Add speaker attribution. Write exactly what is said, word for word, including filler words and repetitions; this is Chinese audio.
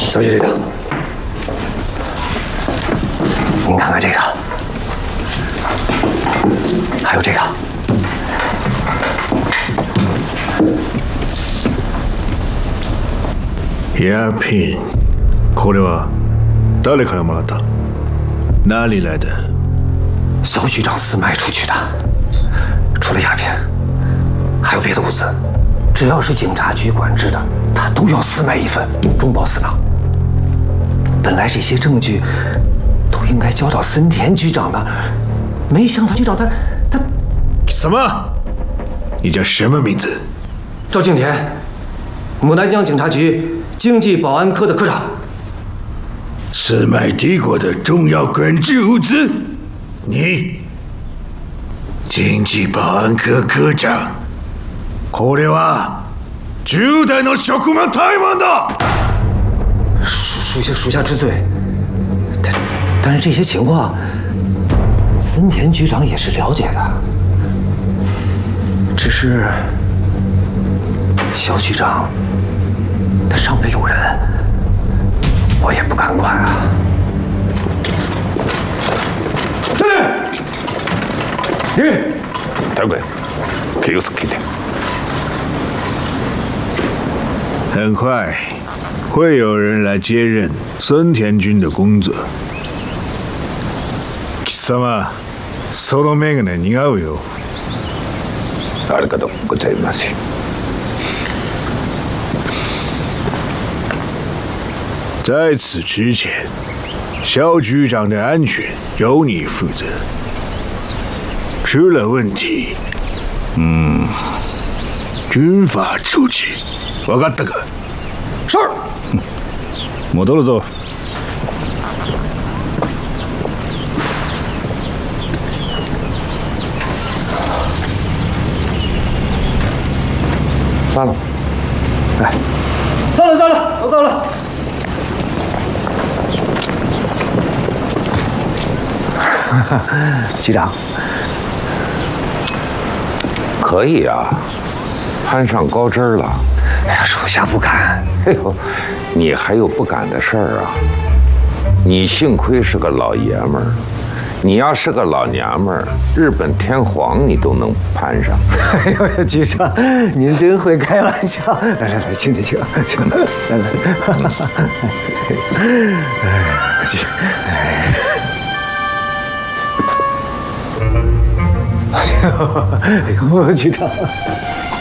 Speaker 1: 小姐，这个，您看看这个，还有这个。
Speaker 2: 鸦片，これは誰からもらった？哪里来的？
Speaker 1: 肖局长私卖出去的。除了鸦片，还有别的物资，只要是警察局管制的，他都要私卖一份，中饱私囊。本来这些证据都应该交到森田局长那儿，没想到局长他他
Speaker 2: 什么？你叫什么名字？
Speaker 1: 赵敬田，牡丹江警察局经济保安科的科长。
Speaker 2: 私卖帝国的重要管制物资，你经济保安科科长，これは重大の職務怠慢だ。
Speaker 1: 属属下属下知罪。但但是这些情况，森田局长也是了解的，只是肖局长他上边有人，我也不敢管啊。站立！立！
Speaker 3: 大鬼，気をつけて。
Speaker 2: 很快会有人来接任森田君的工作。貴様、その眼鏡似合うよ。
Speaker 3: ありがとうございます。
Speaker 2: 在此之前，肖局长的安全由你负责。出了问题，嗯，军法处置。分かったか？
Speaker 1: 是。
Speaker 2: 戻るぞ。
Speaker 3: 散了。
Speaker 1: 哎，散了散了，都散了。局长，
Speaker 3: 可以啊，攀上高枝了。
Speaker 1: 哎呀，属下不敢。
Speaker 3: 哎呦，你还有不敢的事儿啊？你幸亏是个老爷们儿，你要是个老娘们儿，日本天皇你都能攀上。
Speaker 1: 哎呦，局长，您真会开玩笑。来来来，请请请，请来来。哎，哎呦，哎呦，局长。